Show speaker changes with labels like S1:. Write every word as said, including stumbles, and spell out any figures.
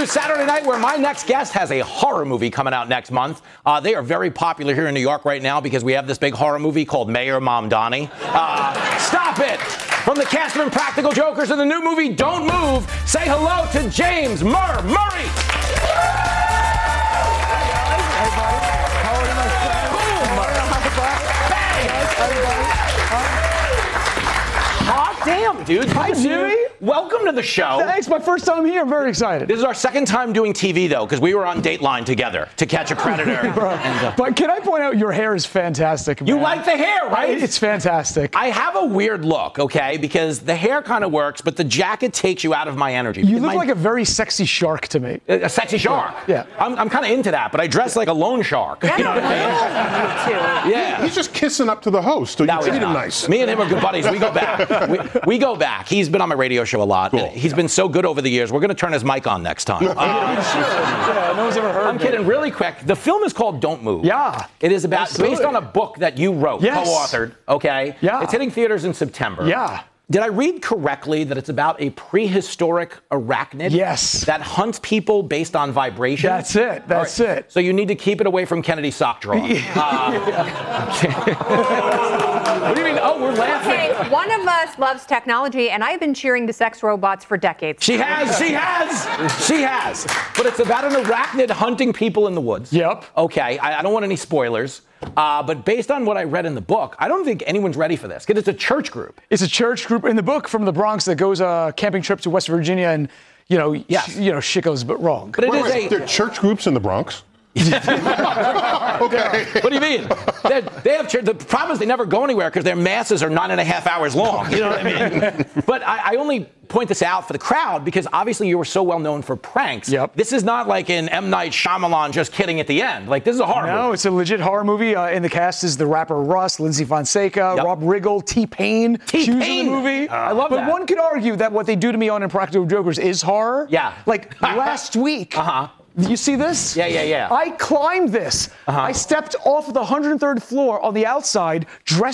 S1: to Saturday Night, where my next guest has a horror movie coming out next month. Uh, they are very popular here in New York right now because we have this big horror movie called Mayor Mamdani. Uh, stop it! From the cast of Impractical Jokers and the new movie Don't Move, say hello to James Murr Murray. Hot damn, dude.
S2: Hi, Jimmy.
S1: Welcome to the show.
S2: Thanks. My first time here. I'm very excited.
S1: This is our second time doing T V, though, because we were on Dateline together to catch a predator. and, uh,
S2: but can I point out your hair is fantastic, man.
S1: You like the hair, right?
S2: It's fantastic.
S1: I have a weird look, okay, because the hair kind of works, but the jacket takes you out of my energy.
S2: You look
S1: my,
S2: like a very sexy shark to me.
S1: A, a sexy shark.
S2: Yeah.
S1: I'm, I'm kind of into that, but I dress like a loan shark.
S3: Yeah,
S1: you know what I mean? Yeah.
S4: He's just kissing up to the host, so you
S1: No,
S4: treat
S1: he's
S4: him
S1: not.
S4: nice.
S1: Me and him are good buddies. We go back. we, we go back. He's been on my radio show a lot.
S4: Cool.
S1: And he's been so good over the years. We're going to turn his mic on next time. Uh,
S2: Yeah, no one's ever heard
S1: I'm
S2: of
S1: kidding.
S2: it.
S1: Really quick. The film is called Don't Move.
S2: Yeah.
S1: It is about
S2: Absolutely.
S1: based on a book that you wrote,
S2: Yes.
S1: co-authored. Okay.
S2: Yeah.
S1: It's hitting theaters in September.
S2: Yeah.
S1: Did I read correctly that it's about a prehistoric arachnid?
S2: Yes.
S1: That hunts people based on vibration?
S2: That's it. That's
S1: All right.
S2: it.
S1: So you need to keep it away from Kennedy's sock drawer. Uh, what do you mean? Oh, we're laughing.
S3: Okay, one of us loves technology, and I've been cheering the sex robots for decades.
S1: She has, she has, she has. But it's about an arachnid hunting people in the woods.
S2: Yep.
S1: Okay, I, I don't want any spoilers. Uh, but based on what I read in the book, I don't think anyone's ready for this, because it's a church group.
S2: It's a church group in the book from the Bronx that goes a camping trip to West Virginia, and you know,
S1: Yes.
S2: sh- you know, shit goes but wrong.
S1: But it
S4: Wait,
S1: is
S4: wait,
S1: a...
S4: there are church groups in the Bronx? Okay.
S1: What do you mean? They're, they have church, the problem is they never go anywhere because their masses are nine and a half hours long. You know what I mean? But I, I only point this out for the crowd because obviously you were so well known for pranks.
S2: Yep.
S1: This is not like an M. Night Shyamalan just kidding at the end. Like, this is a horror
S2: No,
S1: movie.
S2: it's a legit horror movie. Uh, in the cast is the rapper Russ, Lindsay Fonseca,
S1: Yep.
S2: Rob Riggle, T-Pain. She was in
S1: T-Pain.
S2: the movie.
S1: I love
S2: but
S1: that.
S2: one could argue that what they do to me on Impractical Jokers is horror.
S1: Yeah.
S2: Like last week.
S1: Uh-huh.
S2: You see this?
S1: Yeah, yeah, yeah.
S2: I climbed this.
S1: Uh-huh.
S2: I stepped off the one hundred third floor on the outside, dressed